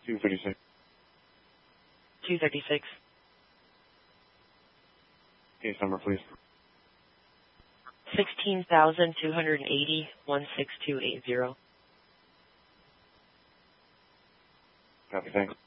236. 236. Case number, please. 16,280, 16280. Copy, thanks.